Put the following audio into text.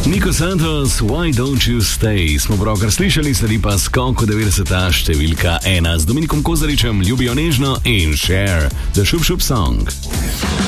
Nico Santos, Why Don't You Stay, smo pravkar slišali, sledi pa skok v 90. številka 1 z Dominikom Kozaričem, Ljubijo nežno in Share, The Šup Šup Song.